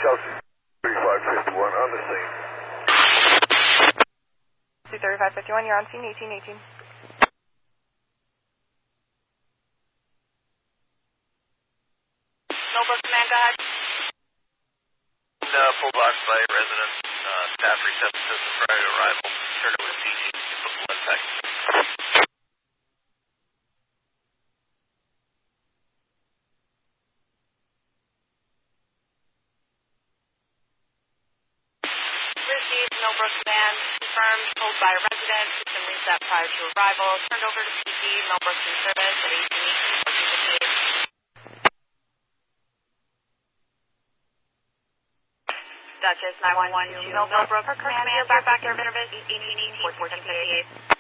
Chelsea 3551 on the scene. 3551, you're on scene, 1818. Millbrook Command, go ahead. Full box by residents. Staff reset the system prior to arrival. Turn over to PG. Blood tech. Received, Millbrook Command. Confirmed, told by a resident. System reset prior to arrival. Turned over to PG. Millbrook's in service at 1818. Duchess 911 to Millbrook Command, back service 1818 1458.